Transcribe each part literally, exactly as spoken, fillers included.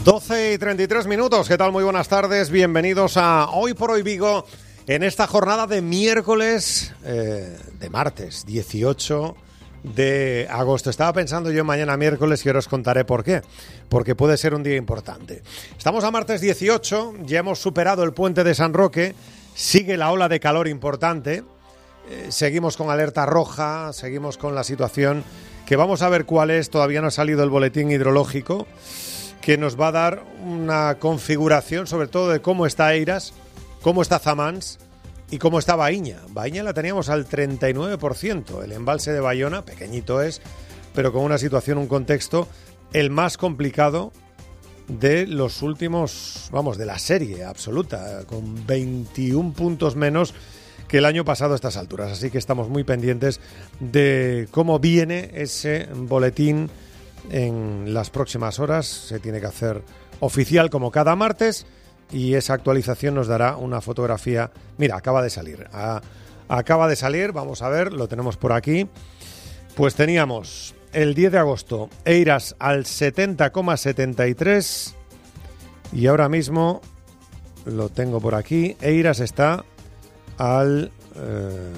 doce y treinta y tres minutos, ¿qué tal? Muy buenas tardes, bienvenidos a Hoy por Hoy Vigo en esta jornada de miércoles, eh, de martes, dieciocho de agosto. Estaba pensando yo mañana miércoles y ahora os contaré por qué, porque puede ser un día importante. Estamos a martes dieciocho, ya hemos superado el puente de San Roque, sigue la ola de calor importante, eh, seguimos con alerta roja, seguimos con la situación que vamos a ver cuál es, todavía no ha salido el boletín hidrológico, que nos va a dar una configuración sobre todo de cómo está Eiras, cómo está Zamans y cómo está Baíña. Baíña la teníamos al treinta y nueve por ciento, el embalse de Bayona, pequeñito es, pero con una situación, un contexto, el más complicado de los últimos, vamos, de la serie absoluta, con veintiún puntos menos que el año pasado a estas alturas. Así que estamos muy pendientes de cómo viene ese boletín en las próximas horas. Se tiene que hacer oficial como cada martes y esa actualización nos dará una fotografía. Mira, acaba de salir. A, acaba de salir, vamos a ver, lo tenemos por aquí. Pues teníamos el diez de agosto Eiras al setenta coma setenta y tres y ahora mismo lo tengo por aquí. Eiras está al eh,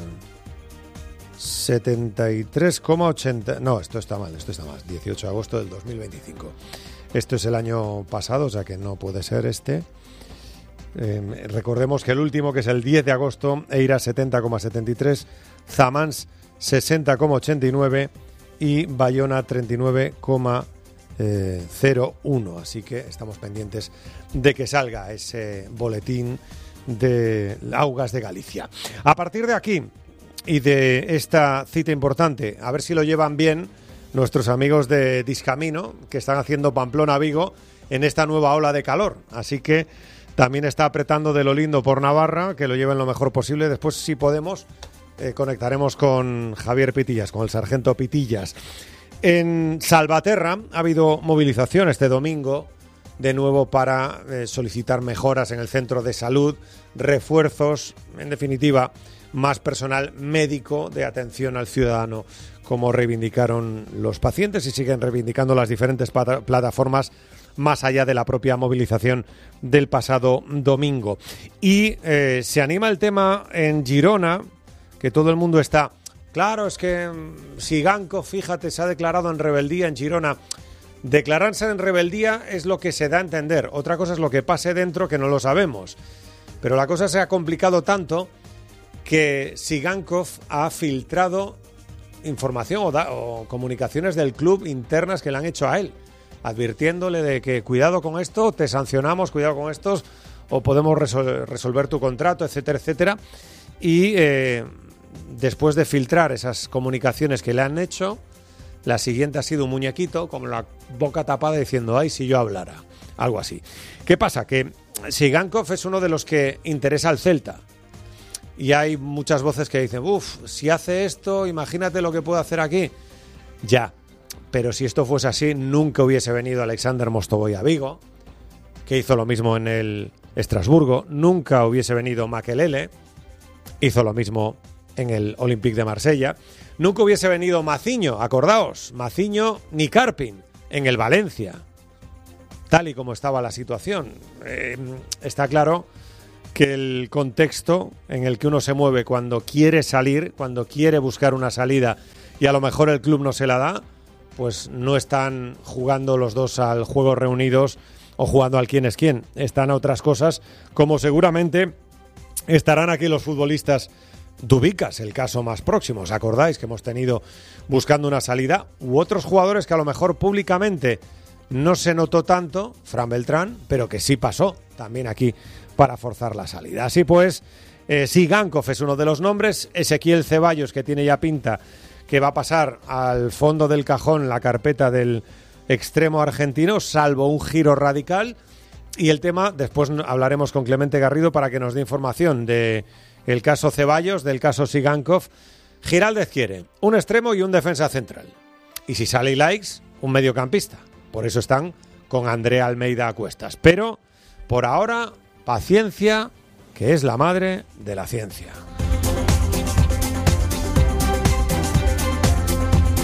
setenta y tres coma ochenta. No, esto está mal, esto está mal. dieciocho de agosto del dos mil veinticinco. Esto es el año pasado, o sea que no puede ser este. Eh, recordemos que el último, que es el diez de agosto, Eiras setenta coma setenta y tres, Zamans sesenta coma ochenta y nueve y Bayona treinta y nueve coma cero uno. Así que estamos pendientes de que salga ese boletín de Augas de Galicia. A partir de aquí y de esta cita importante, a ver si lo llevan bien nuestros amigos de Discamino, que están haciendo Pamplona-Vigo en esta nueva ola de calor. Así que también está apretando de lo lindo por Navarra, que lo lleven lo mejor posible. Después, si podemos, eh, conectaremos con Javier Pitillas, con el sargento Pitillas. En Salvaterra ha habido movilización este domingo, de nuevo para eh, solicitar mejoras en el centro de salud, refuerzos, en definitiva, más personal médico de atención al ciudadano, como reivindicaron los pacientes y siguen reivindicando las diferentes pata- plataformas más allá de la propia movilización del pasado domingo. Y eh, se anima el tema en Girona, que todo el mundo está... Claro, es que Sigankov, fíjate, se ha declarado en rebeldía en Girona. Declararse en rebeldía es lo que se da a entender. Otra cosa es lo que pase dentro, que no lo sabemos. Pero la cosa se ha complicado tanto que Sigankov ha filtrado información o, da, o comunicaciones del club internas que le han hecho a él, advirtiéndole de que cuidado con esto, te sancionamos, cuidado con estos, o podemos resol- resolver tu contrato, etcétera, etcétera. Y eh, después de filtrar esas comunicaciones que le han hecho, la siguiente ha sido un muñequito con la boca tapada diciendo, ay, si yo hablara, algo así. ¿Qué pasa? Que Sigankov es uno de los que interesa al Celta. Y hay muchas voces que dicen, uff, si hace esto, imagínate lo que puede hacer aquí. Ya, pero si esto fuese así, nunca hubiese venido Alexander Mostovoy a Vigo, que hizo lo mismo en el Estrasburgo. Nunca hubiese venido Makelele, hizo lo mismo en el Olympique de Marsella. Nunca hubiese venido Maciño, acordaos, Maciño ni Karpin en el Valencia, tal y como estaba la situación. Eh, está claro que el contexto en el que uno se mueve cuando quiere salir, cuando quiere buscar una salida y a lo mejor el club no se la da, pues no están jugando los dos al juego reunidos o jugando al quién es quién. Están a otras cosas, como seguramente estarán aquí los futbolistas Dubicas, el caso más próximo. ¿Os acordáis que hemos tenido buscando una salida? U otros jugadores que a lo mejor públicamente no se notó tanto, Fran Beltrán, pero que sí pasó también aquí para forzar la salida. Así pues, eh, Sigankov es uno de los nombres, Ezequiel Ceballos, que tiene ya pinta que va a pasar al fondo del cajón la carpeta del extremo argentino, salvo un giro radical. Y el tema, después hablaremos con Clemente Garrido para que nos dé información de el caso Ceballos, del caso Sigankov. Giraldez quiere un extremo y un defensa central. Y si sale Ilaix, un mediocampista. Por eso están con Andrea Almeida a cuestas. Pero, por ahora, paciencia, que es la madre de la ciencia.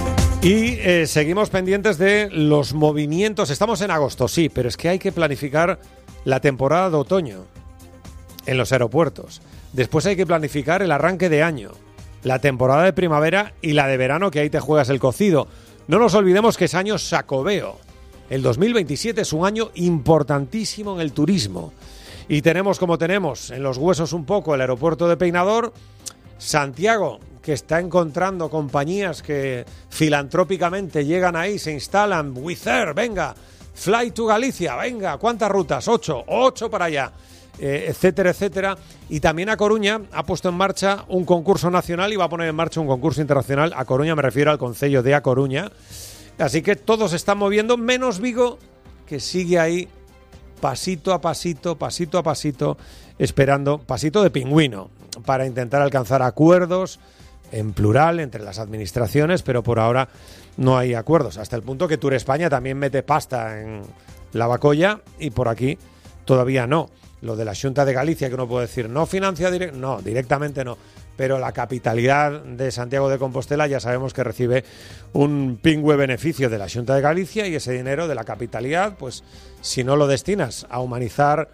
Y eh, seguimos pendientes de los movimientos. Estamos en agosto, sí, pero es que hay que planificar la temporada de otoño en los aeropuertos. Después hay que planificar el arranque de año, la temporada de primavera y la de verano, que ahí te juegas el cocido. No nos olvidemos que es año Xacobeo. El dos mil veintisiete es un año importantísimo en el turismo. Y tenemos como tenemos en los huesos un poco el aeropuerto de Peinador, Santiago, que está encontrando compañías que filantrópicamente llegan ahí, se instalan, Wizz Air, venga, Fly to Galicia, venga, ¿cuántas rutas? Ocho, ocho para allá, eh, etcétera, etcétera. Y también A Coruña ha puesto en marcha un concurso nacional y va a poner en marcha un concurso internacional. A Coruña me refiero al concello de A Coruña. Así que todos se están moviendo, menos Vigo, que sigue ahí pasito a pasito, pasito a pasito, esperando, pasito de pingüino, para intentar alcanzar acuerdos en plural entre las administraciones, pero por ahora no hay acuerdos, hasta el punto que Tour España también mete pasta en la bacolla y por aquí todavía no. Lo de la Xunta de Galicia, que uno puede decir, no financia directamente, no, directamente no, pero la capitalidad de Santiago de Compostela ya sabemos que recibe un pingüe beneficio de la Xunta de Galicia, y ese dinero de la capitalidad, pues si no lo destinas a humanizar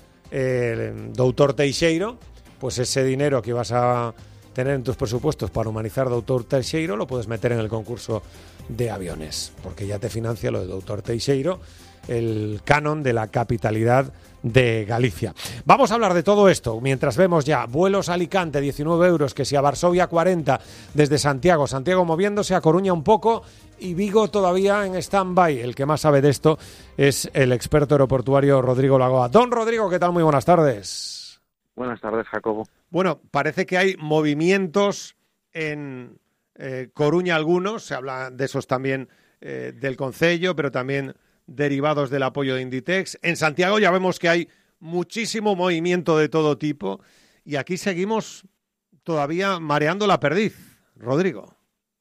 el doutor Teixeiro, pues ese dinero que vas a tener en tus presupuestos para humanizar doutor Teixeiro lo puedes meter en el concurso de aviones, porque ya te financia lo de doutor Teixeiro, el canon de la capitalidad de Galicia. Vamos a hablar de todo esto mientras vemos ya vuelos a Alicante diecinueve euros, que si a Varsovia cuarenta desde Santiago, Santiago moviéndose, a Coruña un poco y Vigo todavía en stand-by. El que más sabe de esto es el experto aeroportuario Rodrigo Lagoa. Don Rodrigo, ¿qué tal? Muy buenas tardes. Buenas tardes, Jacobo. Bueno, parece que hay movimientos en eh, Coruña algunos, se habla de esos también eh, del concello, pero también derivados del apoyo de Inditex. En Santiago ya vemos que hay muchísimo movimiento de todo tipo y aquí seguimos todavía mareando la perdiz. Rodrigo.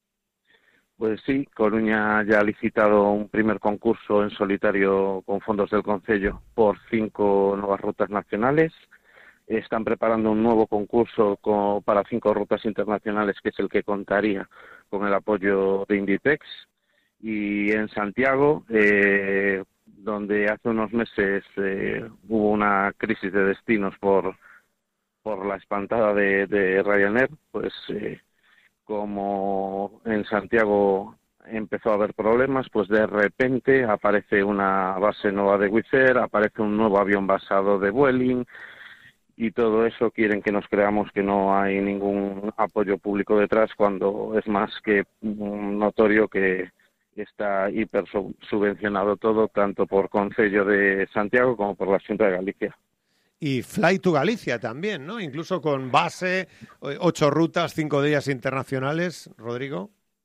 Pues sí, Coruña ya ha licitado un primer concurso en solitario con fondos del concello por cinco nuevas rutas nacionales. Están preparando un nuevo concurso con, para cinco rutas internacionales, que es el que contaría con el apoyo de Inditex. Y en Santiago, eh, donde hace unos meses eh, hubo una crisis de destinos por, por la espantada de, de Ryanair, pues eh, como en Santiago empezó a haber problemas, pues de repente aparece una base nueva de Wizz Air, aparece un nuevo avión basado de Vueling, y todo eso quieren que nos creamos que no hay ningún apoyo público detrás, cuando es más que notorio que está hiper subvencionado todo, tanto por Concello de Santiago como por la Xunta de Galicia. Y Fly to Galicia también, ¿no? Incluso con base, ocho rutas, cinco días internacionales, Rodrigo.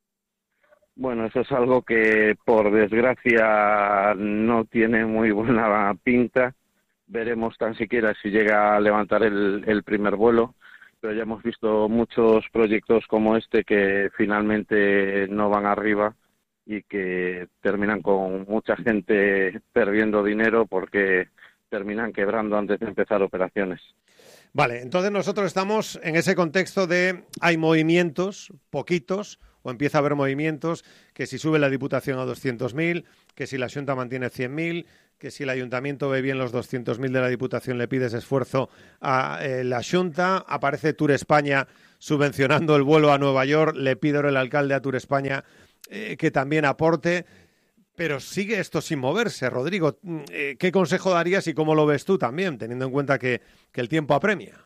Bueno, eso es algo que por desgracia no tiene muy buena pinta. Veremos tan siquiera si llega a levantar el, el primer vuelo, pero ya hemos visto muchos proyectos como este que finalmente no van arriba y que terminan con mucha gente perdiendo dinero porque terminan quebrando antes de empezar operaciones. Vale, entonces nosotros estamos en ese contexto de hay movimientos, poquitos, o empieza a haber movimientos, que si sube la Diputación a doscientos mil, que si la Xunta mantiene cien mil, que si el Ayuntamiento ve bien los doscientos mil de la Diputación le pides esfuerzo a eh, la Xunta, aparece Tour España subvencionando el vuelo a Nueva York, le pide el alcalde a Tour España eh, que también aporte, pero sigue esto sin moverse. Rodrigo, eh, ¿qué consejo darías y cómo lo ves tú también, teniendo en cuenta que, que el tiempo apremia?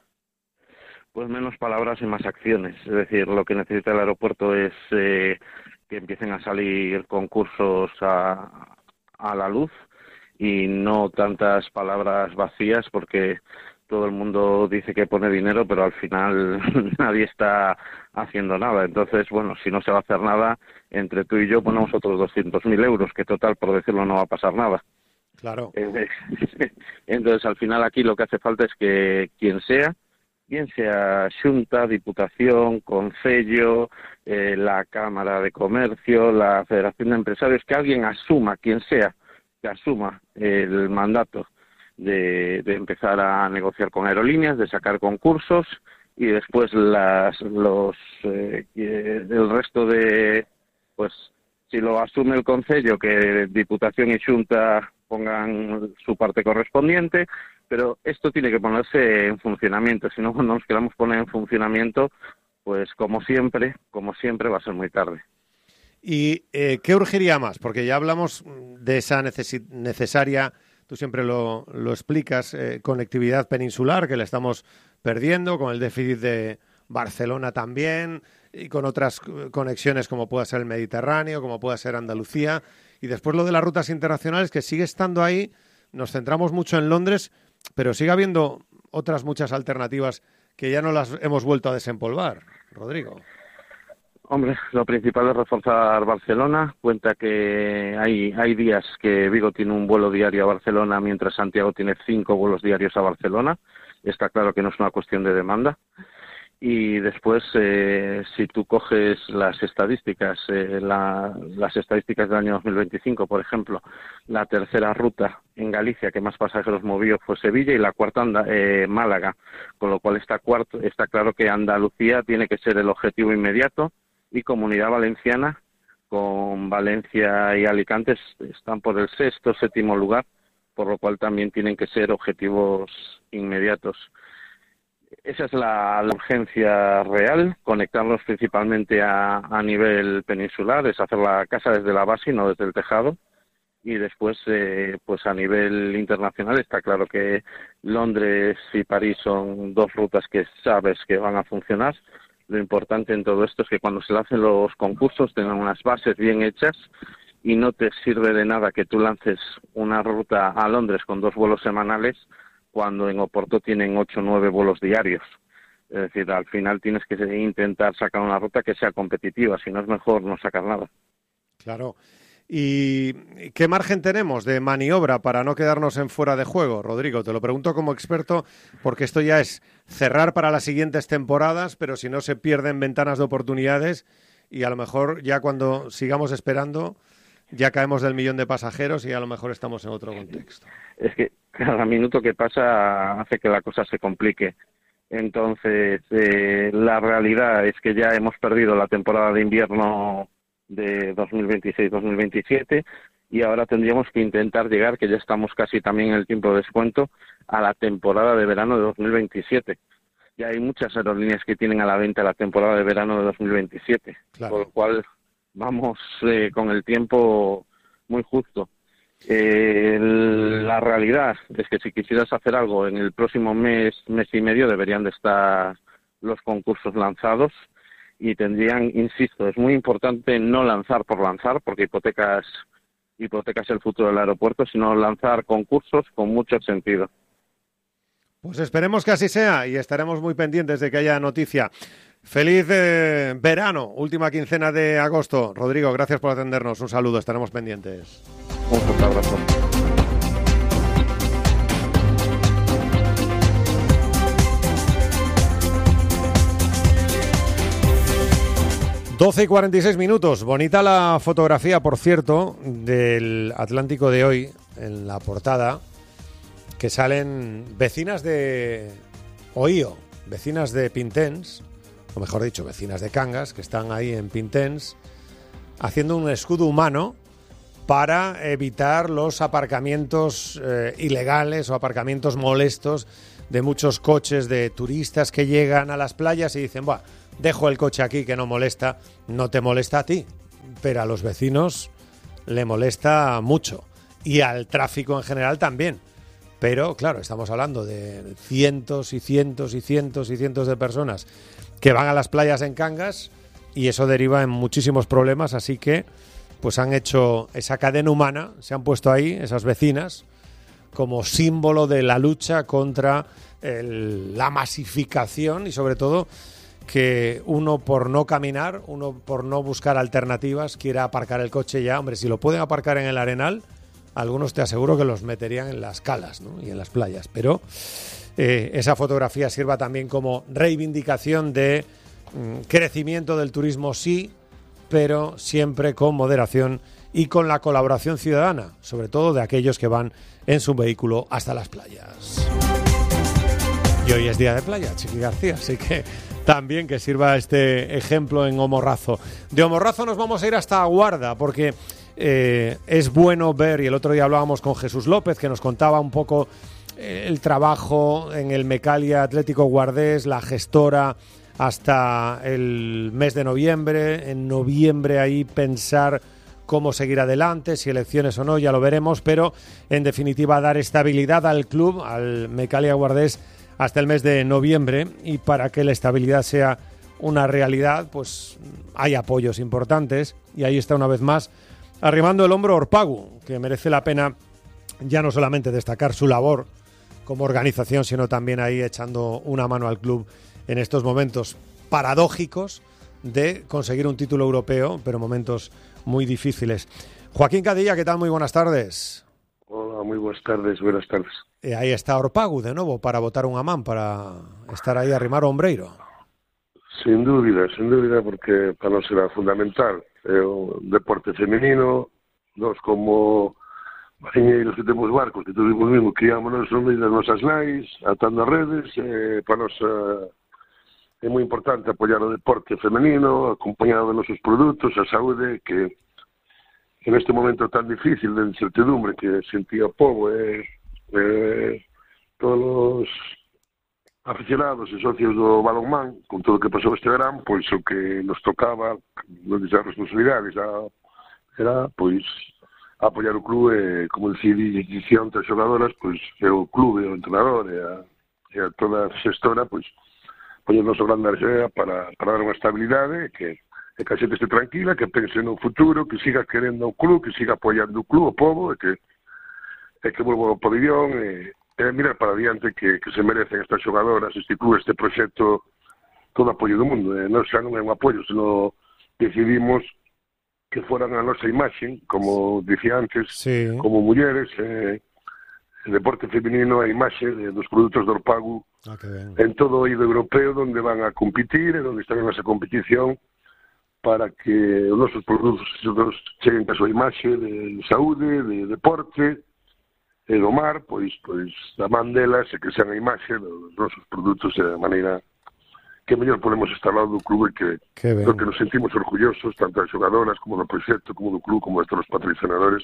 Pues menos palabras y más acciones. Es decir, lo que necesita el aeropuerto es eh, que empiecen a salir concursos a, a la luz y no tantas palabras vacías, porque todo el mundo dice que pone dinero, pero al final nadie está haciendo nada. Entonces, bueno, si no se va a hacer nada, entre tú y yo ponemos otros doscientos mil euros, que total, por decirlo, no va a pasar nada. Claro. Entonces, al final aquí lo que hace falta es que quien sea, bien sea Xunta, Diputación, Concello, eh, la Cámara de Comercio, la Federación de Empresarios, que alguien asuma, quien sea, que asuma el mandato de, de empezar a negociar con aerolíneas, de sacar concursos, y después las los eh, el resto de pues Si lo asume el Concello, que Diputación y Xunta pongan su parte correspondiente, pero esto tiene que ponerse en funcionamiento. Si no nos queramos poner en funcionamiento, pues como siempre, como siempre va a ser muy tarde. ¿Y eh, qué urgiría más? Porque ya hablamos de esa necesi- necesaria, tú siempre lo, lo explicas, eh, conectividad peninsular, que la estamos perdiendo, con el déficit de Barcelona también, y con otras conexiones como pueda ser el Mediterráneo, como pueda ser Andalucía, y después lo de las rutas internacionales, que sigue estando ahí. Nos centramos mucho en Londres, pero sigue habiendo otras muchas alternativas que ya no las hemos vuelto a desempolvar, Rodrigo. Hombre, lo principal es reforzar Barcelona. Cuenta que hay, hay días que Vigo tiene un vuelo diario a Barcelona, mientras Santiago tiene cinco vuelos diarios a Barcelona. Está claro que no es una cuestión de demanda. Y después, eh, si tú coges las estadísticas, eh, la, las estadísticas del año dos mil veinticinco, por ejemplo, la tercera ruta en Galicia que más pasajeros movió fue Sevilla y la cuarta anda, eh, Málaga, con lo cual está, cuarto, está claro que Andalucía tiene que ser el objetivo inmediato y Comunidad Valenciana, con Valencia y Alicante, están por el sexto, séptimo lugar, por lo cual también tienen que ser objetivos inmediatos. Esa es la, la urgencia real, conectarlos principalmente a, a nivel peninsular, es hacer la casa desde la base y no desde el tejado. Y después, eh, pues a nivel internacional está claro que Londres y París son dos rutas que sabes que van a funcionar. Lo importante en todo esto es que cuando se lancen los concursos tengan unas bases bien hechas y no te sirve de nada que tú lances una ruta a Londres con dos vuelos semanales cuando en Oporto tienen ocho o nueve vuelos diarios. Es decir, al final tienes que intentar sacar una ruta que sea competitiva, si no es mejor no sacar nada. Claro. ¿Y qué margen tenemos de maniobra para no quedarnos en fuera de juego, Rodrigo? Te lo pregunto como experto, porque esto ya es cerrar para las siguientes temporadas, pero si no se pierden ventanas de oportunidades y a lo mejor ya cuando sigamos esperando ya caemos del millón de pasajeros y a lo mejor estamos en otro contexto. Es que cada minuto que pasa hace que la cosa se complique. Entonces, eh, la realidad es que ya hemos perdido la temporada de invierno de dos mil veintiséis dos mil veintisiete y ahora tendríamos que intentar llegar, que ya estamos casi también en el tiempo de descuento, a la temporada de verano de dos mil veintisiete. Ya hay muchas aerolíneas que tienen a la venta la temporada de verano de dos mil veintisiete, claro. Por lo cual vamos eh, con el tiempo muy justo. Eh, la realidad es que si quisieras hacer algo en el próximo mes, mes y medio, deberían de estar los concursos lanzados y tendrían, insisto, es muy importante no lanzar por lanzar, porque hipotecas, hipotecas el futuro del aeropuerto, sino lanzar concursos con mucho sentido. Pues esperemos que así sea y estaremos muy pendientes de que haya noticia. Feliz eh, verano, última quincena de agosto. Rodrigo, gracias por atendernos. Un saludo, estaremos pendientes. Un fuerte abrazo. doce y cuarenta y seis minutos. Bonita la fotografía, por cierto, del Atlántico de hoy, en la portada, que salen vecinas de Oío, vecinas de Pintens, o mejor dicho, vecinas de Cangas, que están ahí en Pintens, haciendo un escudo humano para evitar los aparcamientos eh, ilegales o aparcamientos molestos de muchos coches de turistas que llegan a las playas y dicen, buah, dejo el coche aquí que no molesta. No te molesta a ti, pero a los vecinos le molesta mucho y al tráfico en general también. Pero claro, estamos hablando de cientos y cientos y cientos y cientos de personas que van a las playas en Cangas y eso deriva en muchísimos problemas, así que pues han hecho esa cadena humana, se han puesto ahí esas vecinas como símbolo de la lucha contra el, la masificación y sobre todo que uno por no caminar, uno por no buscar alternativas quiera aparcar el coche ya. Hombre, si lo pueden aparcar en el Arenal, algunos te aseguro que los meterían en las calas, ¿no? Y en las playas, pero eh, esa fotografía sirva también como reivindicación de mm, crecimiento del turismo, sí, pero siempre con moderación y con la colaboración ciudadana, sobre todo de aquellos que van en su vehículo hasta las playas. Y hoy es día de playa, Chiqui García, así que también que sirva este ejemplo en O Morrazo. De O Morrazo nos vamos a ir hasta Guarda, porque eh, es bueno ver, y el otro día hablábamos con Jesús López, que nos contaba un poco eh, el trabajo en el Mecalia Atlético Guardés, la gestora, hasta el mes de noviembre. En noviembre ahí pensar cómo seguir adelante, si elecciones o no, ya lo veremos, pero en definitiva dar estabilidad al club, al Mecalia Guardés, hasta el mes de noviembre, y para que la estabilidad sea una realidad, pues hay apoyos importantes, y ahí está una vez más arrimando el hombro Orpagu, que merece la pena ya no solamente destacar su labor como organización, sino también ahí echando una mano al club en estos momentos paradójicos de conseguir un título europeo, pero momentos muy difíciles. Joaquín Cadilla, ¿qué tal? Muy buenas tardes. Hola, muy buenas tardes, buenas tardes. E aí está Orpagu de novo para botar unha man, para estar aí a arrimar o ombreiro. Sin dúbida, sin dúbida, porque para nós será fundamental. É o deporte femenino, nós como mariñeiros que temos barcos, que todos mismo criámonos no medio das nosas nais, atando as redes, eh, para nós eh, é moi importante apoiar o deporte femenino, acompañado dos nosos produtos, a saúde, que en este momento tan difícil de incertidumbre que sentía o povo, eh, eh, todos os aficionados e socios do balonmán, con todo o que pasou este verán, pois o que nos tocaba, non dizer responsabilidades, era, pois, apoiar o clube, como dicía entre as xogadoras, pois, é o clube, o entrenador, e a, e a toda a xestora, pois, poñer o noso grande arxea para, para dar unha estabilidade, que e que a xente este tranquila, que pense no futuro, que siga querendo o club, que siga apoiando o club, o povo, e que e que volva ao pabellón, e, e mirar para adiante que, que se merecen estas xogadoras, este club, este proxecto, todo o apoio do mundo. E non xa non é un apoio, senón decidimos que foran a nosa imaxe, como dicía antes, sí, como mulleres, e, el deporte feminino, a imaxe de, dos produtos do Orpagu, ah, en todo o eido europeo, onde van a competir, e onde están en esa competición, para que os nosos produtos cheguen a súa imaxe de saúde, de deporte, e do mar, pois, pois da man delas, e que sean a imaxe dos nosos produtos de maneira que mellor podemos estar ao lado do clube, que, que, que nos sentimos orgullosos, tanto as xogadoras, como do proxecto, como do club, como de todos os patrocinadores.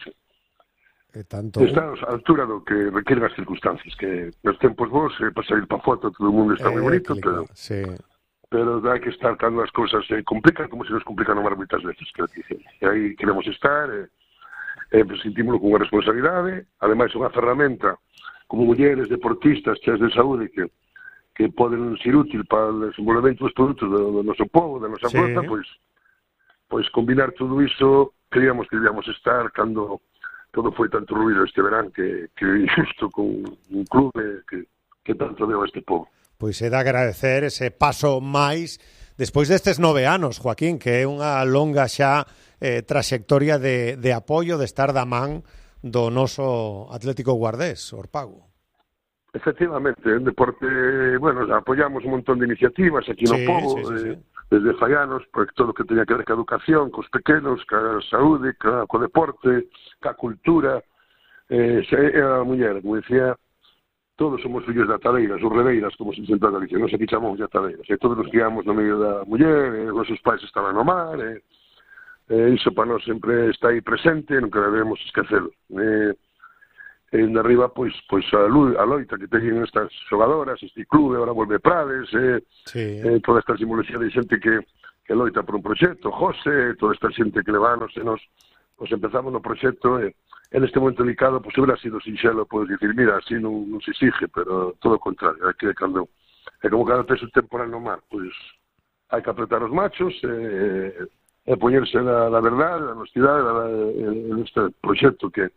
E tanto... Estamos a altura do que requieren as circunstancias, que nos tempos vos, eh, para sair para foto, todo o mundo está eh, moi bonito, pero... Sí. Pero hai que estar cando as cousas se complican, como se nos complican no mar moitas veces, que dicen. E aí queremos estar, e, e sentímoslo con unha responsabilidade, ademais unha ferramenta como mulleres deportistas cheas de saúde que, que poden ser útil para o desenvolvemento dos produtos do, do noso povo, da nosa sí. Frota, pois, pois combinar todo iso, queríamos que debíamos estar cando todo foi tanto ruido este verán, que, que justo con un clube que, que tanto deu a este povo. Pois é de agradecer ese paso máis despois destes nove anos, Joaquín, que é unha longa xa eh, traxectoria de, de apoio, de estar da man do noso Atlético Guardés, Orpagu. Efectivamente, en deporte, bueno, apoiamos un montón de iniciativas aquí no sí, povo, sí, sí, sí. Eh, desde fai anos, pues, todo o que teña que ver ca educación, cos pequenos, ca saúde, ca, co deporte, ca cultura, eh, era a muller, como decía, todos somos fillos de atadeiras, ou redeiras, como se sempre a Galicia, non se aquí chamamos de atadeiras, e todos nos criamos no medio da muller, e os nosos pais estaban no mar, e, e iso para nós sempre está aí presente, nunca debemos esquecelo. E, e de arriba, pois, pois a, a loita que teñen estas xogadoras, este clube, ahora volve Prades, e, sí. e toda esta simbología de xente que, que loita por un proxecto, José, toda esta xente que levanos, e nos, nos empezamos no proxecto, e en este momento delicado, pues hubiera sido sinxelo, podes dicir, mira, así non, non se exige, pero todo o contrario, hai que cando, é como cada peso temporal no mar, pois hai que apretar os machos, e, e poñerse na, na verdade, na honestidade, en este proxecto que,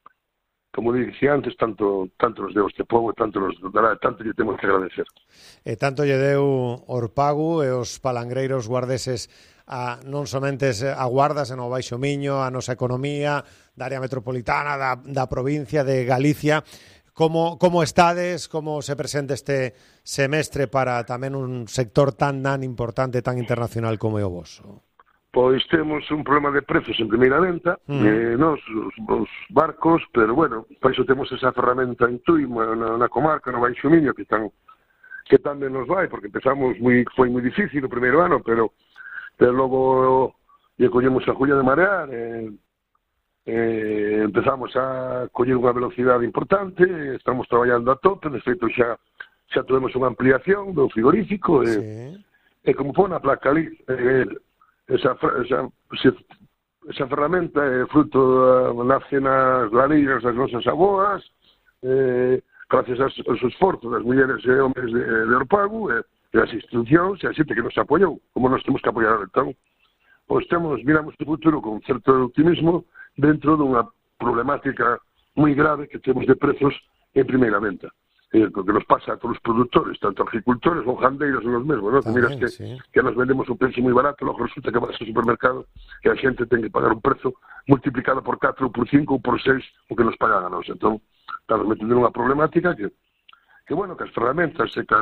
como dixía antes, tanto tanto nos deu este povo, tanto nos dará, tanto lle temos que agradecer. E tanto lle deu Orpagu e os palangreiros guardeses a non somente a Guarda, senón o Baixo Miño, a nosa economía da área metropolitana, da, da provincia de Galicia. Como, como estades, como se presenta este semestre para tamén un sector tan tan importante, tan internacional como é o voso? Pois temos un problema de precios en primeira venta, mm. eh, nos, os, os barcos, pero bueno, para iso temos esa ferramenta en Tui, na, na comarca, no Baixo Miño, que están que tamén nos vai, porque empezamos moi, foi moi difícil o primeiro ano, pero, pero logo lle collemos a julla de marear, e, eh, empezamos a coller unha velocidade importante, estamos traballando a tope, de feito xa xa tuvemos unha ampliación do frigorífico, e, sí. e como foi na placa ali, eh, esa, esa, esa, esa ferramenta é fruto da, nace nas lareiras das nosas aboas, eh, gracias aos, aos esforzos das mulleres e homes de, de Orpago, e, e as institucións e a xente que nos apoiou, como nos temos que apoiar. Entón, pois temos, miramos o futuro con certo optimismo dentro dunha problemática moi grave que temos de prezos en primeira venta. Eh, o que nos pasa a todos os produtores, tanto agricultores ou gandeiros son os mesmos, ¿no? Que miras que, sí. que nos vendemos un precio moi barato, logo resulta que vas ao supermercado e a xente ten que pagar un prezo multiplicado por catro, ou por cinco, ou por seis o que nos pagan a nós. Entón, estamos metendo nunha problemática que, que bueno, que as ferramentas e que,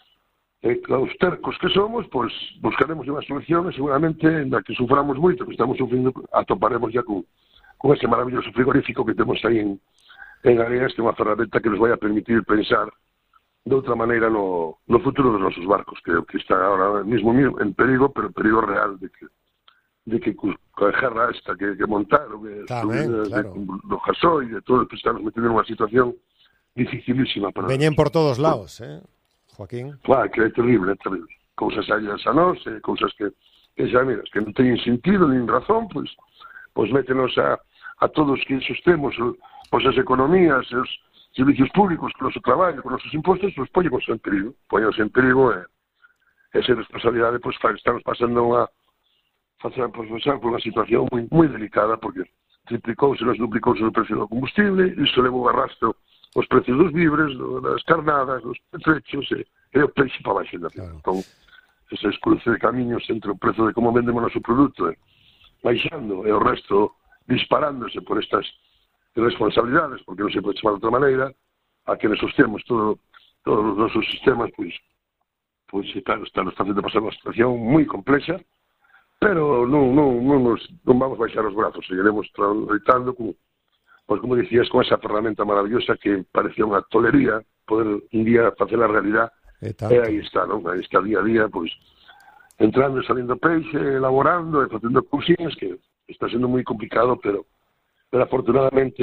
e que os tercos que somos, pois buscaremos unha solución e seguramente na que suframos moito, que estamos sufrindo, atoparemos ya con, con ese maravilloso frigorífico que temos aí en en Areas, que é unha ferramenta que nos vai a permitir pensar de outra maneira no, no futuro dos nosos barcos, que, que está ahora mismo en perigo, pero perigo real de que de que con a guerra esta que, que montaron, que Tamén, claro. do gasoil, de todo, que estamos metiendo en unha situación dificilísima para veñen por todos lados, eh, Joaquín. Claro, que é terrible, é terrible. Cousas allas a nós, eh, cousas que, que xa miras, que non teñen sentido, nin razón, pois, pois métenos a, a todos que sustemos pois as economías, os servicios públicos, con o noso traballo, con os nosos impostos, os poñemos en perigo, poñemos en perigo e esa responsabilidade, pois, estamos pasando unha facer, pois, por unha situación moi, moi delicada, porque triplicouse, nos duplicouse o precio do combustible, iso levou a rastro os precios dos vibres, das carnadas, dos petrechos, e, e o peixe para baixo. Claro. Entón, ese cruce de camiños entre o prezo de como vendemos o noso produto, e baixando, e o resto disparándose por estas responsabilidades, porque non se pode chamar de outra maneira, a que nos sostemos todo, todos os nosos sistemas, pois, pois claro, está, nos está facendo pasar unha situación moi complexa, pero non, non, non, nos, non vamos baixar os brazos, seguiremos loitando, como, pois, como dicías, con esa ferramenta maravillosa que parecía unha tolería poder un día facer a realidad, e, e aí está, non? Aí está día a día, pois, entrando e salindo peixe, elaborando e facendo cousiñas, que está sendo moi complicado, pero pero afortunadamente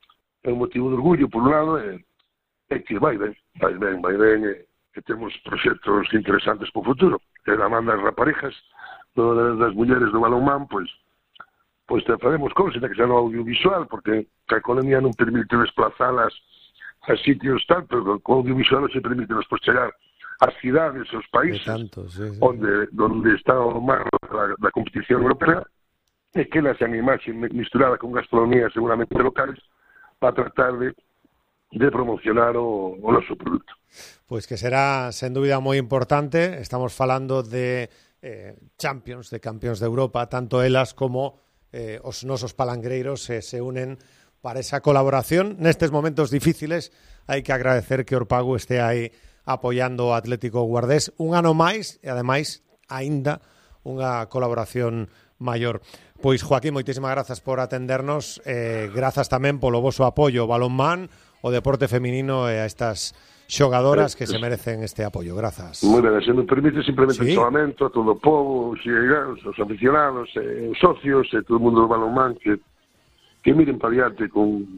é un motivo de orgullo, por un lado, é, é que vai ben, vai ben, vai ben, e, que temos proxectos interesantes para o futuro. E na man das raparejas, do, das mulleres do balonmán, pois, pois te faremos cousas, que xa no audiovisual, porque a economía non permite desplazalas a sitios tal, pero co audiovisual se permite nos pois chegar ás cidades, aos países, tanto, sí, sí. onde, onde está o mar da, da competición europea, e que elas en imaxe misturada con gastronomía seguramente locales para tratar de, de promocionar o, o noso produto. Pois que será, sen dúbida, moi importante. Estamos falando de eh, Champions, de campeóns de Europa, tanto elas como eh, os nosos palangreiros eh, se unen para esa colaboración. Nestes momentos difíciles hai que agradecer que Orpago este aí apoiando o Atlético Guardés un ano máis e, ademais, aínda unha colaboración maior. Pois, Joaquín, moitísimas grazas por atendernos, eh, grazas tamén polo voso apoio ao balonmán, o deporte feminino e a estas xogadoras que se merecen este apoio. Grazas. Moi ben, se me permite simplemente ¿Sí? un chamamento a todo o povo, os xeiranos, os aficionados, eh, os socios e todo o mundo do balonmán que, que miren para diante con,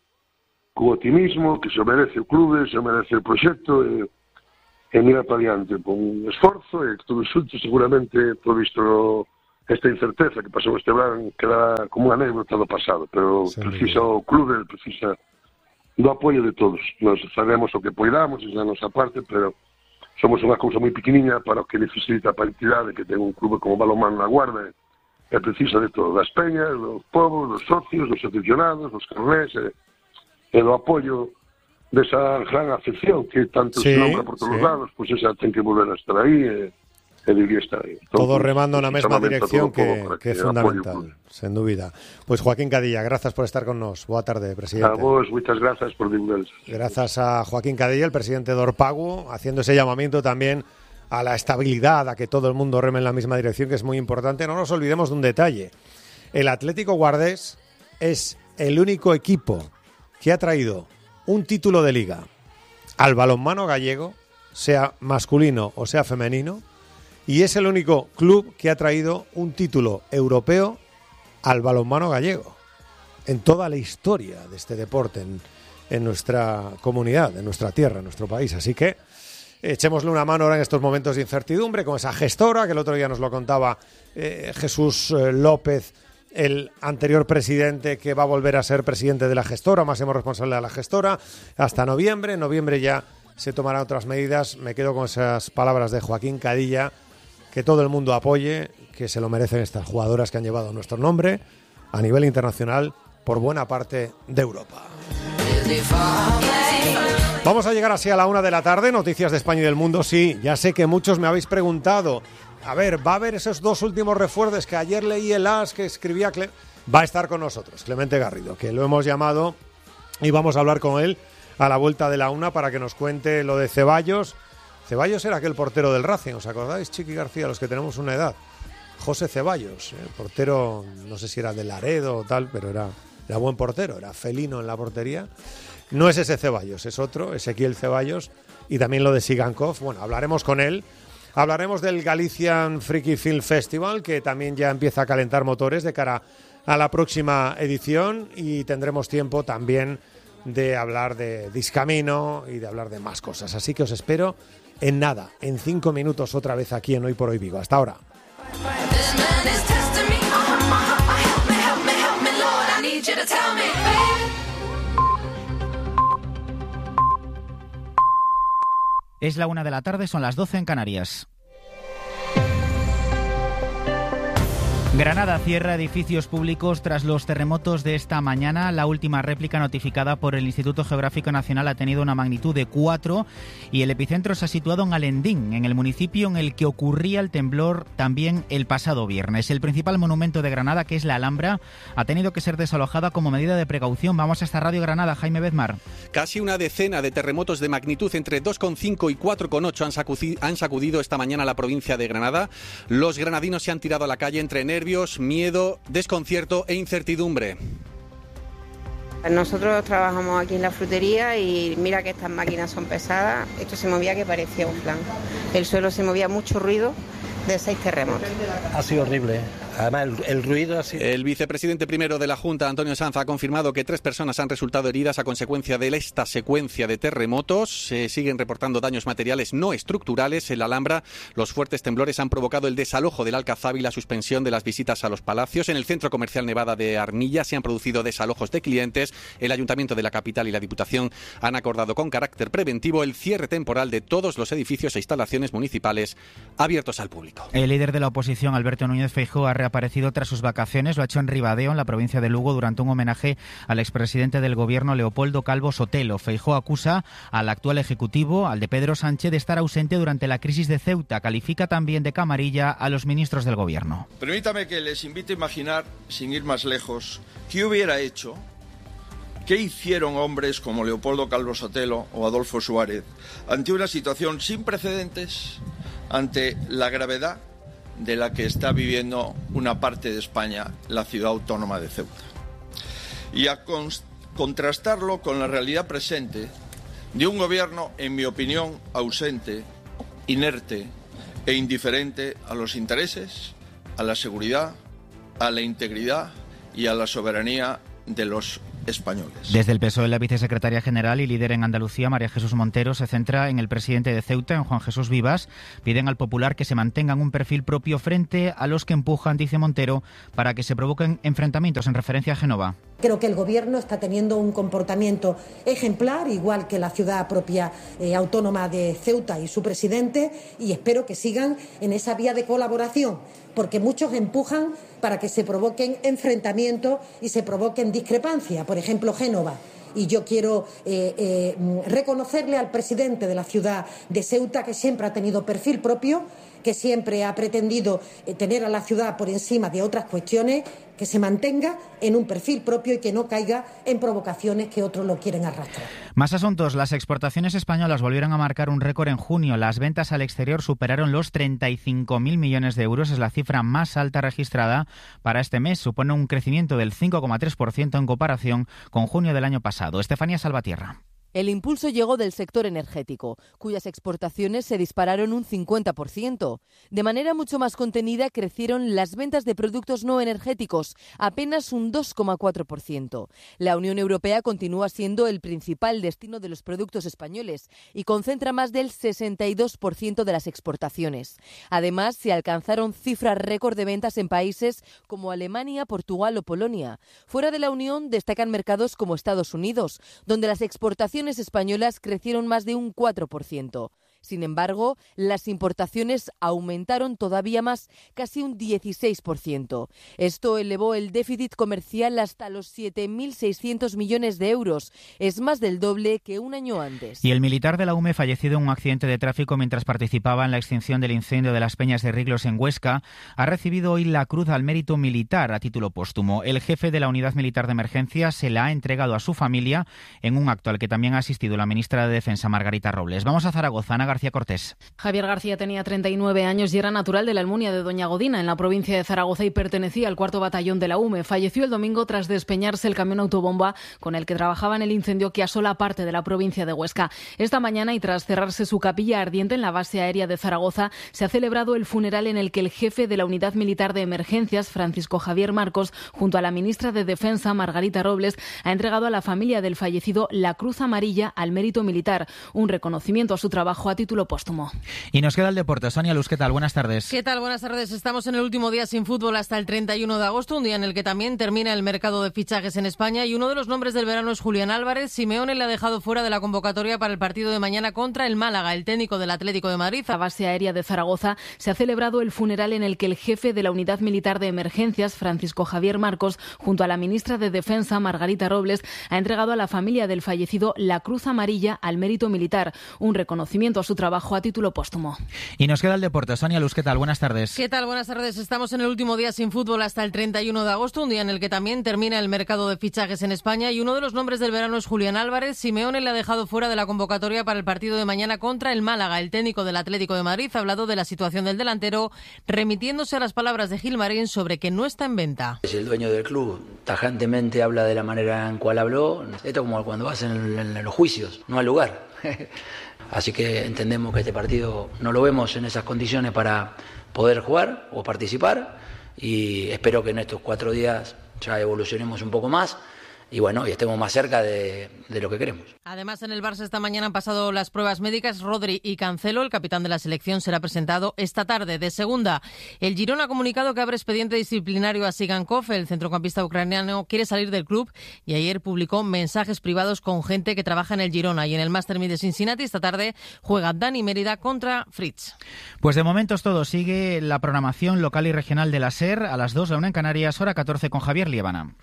con optimismo, que se merece o clube, se merece o proxecto, e, e mirar para diante con esforzo, e todo xunto seguramente todo isto esta incerteza que pasou este verán queda como unha anécdota do pasado, pero sí, precisa o clube, precisa do apoio de todos. Nos sabemos o que poidamos, é a nosa parte, pero somos unha cousa moi pequeniña para o que necesita a entidade que ten un clube como Balonmán na Guarda, e precisa de todo, das peñas, dos povos, dos socios, dos aficionados, dos carnés, e, e do apoio desa gran afección que tanto sí, se nombra por todos sí. os lados, pois pues esa ten que volver a estar aí, e Estar ahí. Entonces, todo remando na mesma dirección que, que é fundamental, sen dúbida. Pois, Joaquín Cadilla, grazas por estar con nos. Boa tarde, presidente. A vos, moitas grazas por divulgar. Grazas a Joaquín Cadilla, el presidente de Orpago, haciendo ese llamamiento también a la estabilidad, a que todo el mundo reme en la misma dirección, que es muy importante. No nos olvidemos de un detalle. El Atlético Guardés es el único equipo que ha traído un título de liga al balonmano gallego sea masculino o sea femenino, y es el único club que ha traído un título europeo al balonmano gallego en toda la historia de este deporte en, en nuestra comunidad, en nuestra tierra, en nuestro país. Así que echémosle una mano ahora en estos momentos de incertidumbre con esa gestora, que el otro día nos lo contaba eh, Jesús eh, López, el anterior presidente, que va a volver a ser presidente de la gestora, máximo responsable de la gestora, hasta noviembre. En noviembre ya se tomarán otras medidas. Me quedo con esas palabras de Joaquín Cadilla, que todo el mundo apoye, que se lo merecen estas jugadoras que han llevado nuestro nombre a nivel internacional por buena parte de Europa. Vamos a llegar así a la una de la tarde, noticias de España y del mundo. Sí, ya sé que muchos me habéis preguntado, a ver, ¿va a haber esos dos últimos refuerzos que ayer leí el as que escribía? Cle- va a estar con nosotros Clemente Garrido, que lo hemos llamado y vamos a hablar con él a la vuelta de la una para que nos cuente lo de Ceballos. Ceballos era aquel portero del Racing, ¿os acordáis, Chiqui García, los que tenemos una edad? José Ceballos, el portero, no sé si era de Laredo o tal, pero era, era buen portero, era felino en la portería. No es ese Ceballos, es otro, Ezequiel Ceballos, y también lo de Sigankov. Bueno, hablaremos con él. Hablaremos del Galician Freaky Film Festival, que también ya empieza a calentar motores de cara a la próxima edición, y tendremos tiempo también de hablar de Discamino y de hablar de más cosas. Así que os espero en nada, en cinco minutos otra vez aquí en Hoy por Hoy Vigo. Hasta ahora. Es la una de la tarde, son las doce en Canarias. Granada cierra edificios públicos tras los terremotos de esta mañana. La última réplica notificada por el Instituto Geográfico Nacional ha tenido una magnitud de cuatro y el epicentro se ha situado en Alendín, en el municipio en el que ocurría el temblor también el pasado viernes. El principal monumento de Granada, que es la Alhambra, ha tenido que ser desalojada como medida de precaución. Vamos a esta Radio Granada, Jaime Bedmar. Casi una decena de terremotos de magnitud entre dos coma cinco y cuatro coma ocho han sacudido, han sacudido esta mañana la provincia de Granada. Los granadinos se han tirado a la calle entre nervios, miedo, desconcierto e incertidumbre. Nosotros trabajamos aquí en la frutería y mira que estas máquinas son pesadas. Esto se movía que parecía un flan. El suelo se movía, mucho ruido de seis terremotos. Ha sido horrible. Además, el, el ruido ha sido... El vicepresidente primero de la Junta, Antonio Sanz, ha confirmado que tres personas han resultado heridas a consecuencia de esta secuencia de terremotos. Se siguen reportando daños materiales no estructurales en la Alhambra. Los fuertes temblores han provocado el desalojo del Alcazaba y la suspensión de las visitas a los palacios. En el centro comercial Nevada de Armilla se han producido desalojos de clientes. El Ayuntamiento de la capital y la Diputación han acordado con carácter preventivo el cierre temporal de todos los edificios e instalaciones municipales abiertos al público. El líder de la oposición, Alberto Núñez Feijóo, ha reaparecido tras sus vacaciones. Lo ha hecho en Ribadeo, en la provincia de Lugo, durante un homenaje al expresidente del gobierno, Leopoldo Calvo Sotelo. Feijóo acusa al actual ejecutivo, al de Pedro Sánchez, de estar ausente durante la crisis de Ceuta. Califica también de camarilla a los ministros del gobierno. Permítame que les invite a imaginar, sin ir más lejos, qué hubiera hecho, qué hicieron hombres como Leopoldo Calvo Sotelo o Adolfo Suárez ante una situación sin precedentes, ante la gravedad de la que está viviendo una parte de España, la ciudad autónoma de Ceuta. Y a con- contrastarlo con la realidad presente de un gobierno, en mi opinión, ausente, inerte e indiferente a los intereses, a la seguridad, a la integridad y a la soberanía de los españoles. Desde el P S O E, la vicesecretaria general y líder en Andalucía, María Jesús Montero, se centra en el presidente de Ceuta, en Juan Jesús Vivas. Piden al Popular que se mantengan un perfil propio frente a los que empujan, dice Montero, para que se provoquen enfrentamientos, en referencia a Génova. Creo que el Gobierno está teniendo un comportamiento ejemplar, igual que la ciudad propia eh, autónoma de Ceuta y su presidente, y espero que sigan en esa vía de colaboración, porque muchos empujan para que se provoquen enfrentamientos y se provoquen discrepancias. Por ejemplo, Génova. Y yo quiero eh, eh, reconocerle al presidente de la ciudad de Ceuta, que siempre ha tenido perfil propio, que siempre ha pretendido eh, tener a la ciudad por encima de otras cuestiones, que se mantenga en un perfil propio y que no caiga en provocaciones que otros lo quieren arrastrar. Más asuntos. Las exportaciones españolas volvieron a marcar un récord en junio. Las ventas al exterior superaron los treinta y cinco mil millones de euros. Es la cifra más alta registrada para este mes. Supone un crecimiento del cinco coma tres por ciento en comparación con junio del año pasado. Estefanía Salvatierra. El impulso llegó del sector energético, cuyas exportaciones se dispararon un cincuenta por ciento. De manera mucho más contenida crecieron las ventas de productos no energéticos, apenas un dos coma cuatro por ciento. La Unión Europea continúa siendo el principal destino de los productos españoles y concentra más del sesenta y dos por ciento de las exportaciones. Además, se alcanzaron cifras récord de ventas en países como Alemania, Portugal o Polonia. Fuera de la Unión destacan mercados como Estados Unidos, donde las exportaciones españolas crecieron más de un cuatro por ciento. Sin embargo, las importaciones aumentaron todavía más, casi un dieciséis por ciento. Esto elevó el déficit comercial hasta los siete mil seiscientos millones de euros. Es más del doble que un año antes. Y el militar de la U M E, fallecido en un accidente de tráfico mientras participaba en la extinción del incendio de las Peñas de Riglos en Huesca, ha recibido hoy la Cruz al Mérito Militar a título póstumo. El jefe de la Unidad Militar de Emergencia se la ha entregado a su familia en un acto al que también ha asistido la ministra de Defensa, Margarita Robles. Vamos a Zaragoza. Ana García Cortés. Javier García tenía treinta y nueve años y era natural de la Almunia de Doña Godina, en la provincia de Zaragoza, y pertenecía al cuarto batallón de la U M E. Falleció el domingo tras despeñarse el camión autobomba con el que trabajaba en el incendio que asola parte de la provincia de Huesca. Esta mañana, y tras cerrarse su capilla ardiente en la base aérea de Zaragoza, se ha celebrado el funeral en el que el jefe de la Unidad Militar de Emergencias, Francisco Javier Marcos, junto a la ministra de Defensa, Margarita Robles, ha entregado a la familia del fallecido la Cruz Amarilla al Mérito Militar, un reconocimiento a su trabajo a título póstumo. Y nos queda el deporte. Sonia Luz, ¿qué tal? Buenas tardes. ¿Qué tal? Buenas tardes. Estamos en el último día sin fútbol hasta el treinta y uno de agosto, un día en el que también termina el mercado de fichajes en España, y uno de los nombres del verano es Julián Álvarez. Simeone le ha dejado fuera de la convocatoria para el partido de mañana contra el Málaga. El técnico del Atlético de Madrid, la base aérea de Zaragoza, se ha celebrado el funeral en el que el jefe de la Unidad Militar de Emergencias, Francisco Javier Marcos, junto a la ministra de Defensa, Margarita Robles, ha entregado a la familia del fallecido la Cruz Amarilla al Mérito Militar, un reconocimiento a su trabajo a título póstumo. Y nos queda el deporte. Sonia Luz, ¿qué tal? Buenas tardes. ¿Qué tal? Buenas tardes. Estamos en el último día sin fútbol hasta el treinta y uno de agosto, un día en el que también termina el mercado de fichajes en España, y uno de los nombres del verano es Julián Álvarez. Simeone le ha dejado fuera de la convocatoria para el partido de mañana contra el Málaga. El técnico del Atlético de Madrid ha hablado de la situación del delantero, remitiéndose a las palabras de Gilmarín sobre que no está en venta. Es el dueño del club, tajantemente habla de la manera en cual habló. Esto es como cuando vas en, en, en los juicios, no al lugar. Así que entendemos que este partido no lo vemos en esas condiciones para poder jugar o participar, y espero que en estos cuatro días ya evolucionemos un poco más y bueno, y estemos más cerca de, de lo que queremos. Además, en el Barça esta mañana han pasado las pruebas médicas. Rodri y Cancelo, el capitán de la selección, será presentado esta tarde. De segunda, el Girona ha comunicado que abre expediente disciplinario a Sigankov. El centrocampista ucraniano quiere salir del club y ayer publicó mensajes privados con gente que trabaja en el Girona. Y en el Master Mid de Cincinnati esta tarde juega Dani Mérida contra Fritz. Pues de momento es todo. Sigue la programación local y regional de la SER a las dos, la una en Canarias, hora catorce, con Javier Liébana.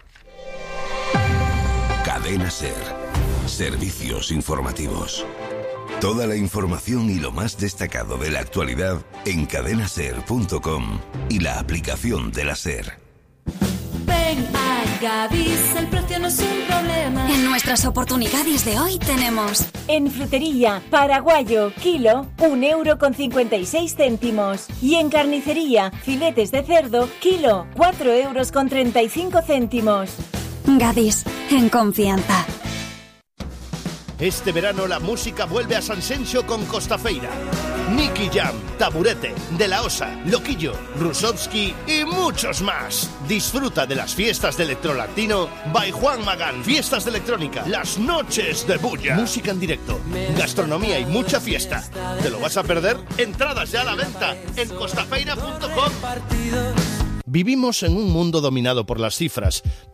Cadena SER. Servicios informativos. Toda la información y lo más destacado de la actualidad en cadena ser punto com y la aplicación de la SER. Ven a Gadis, el precio no es un problema. En nuestras oportunidades de hoy tenemos: en frutería, paraguayo, kilo, un euro con cincuenta y seis céntimos. Y en carnicería, filetes de cerdo, kilo, cuatro euros con treinta y cinco céntimos. Gadis, en confianza. Este verano la música vuelve a Sanxenxo con Costafeira. Nicky Jam, Taburete, De La Osa, Loquillo, Rusovsky y muchos más. Disfruta de las fiestas de electrolatino by Juan Magán. Fiestas de electrónica, las noches de bulla. Música en directo, gastronomía y mucha fiesta. ¿Te lo vas a perder? Entradas ya a la venta en costafeira punto com. Vivimos en un mundo dominado por las cifras,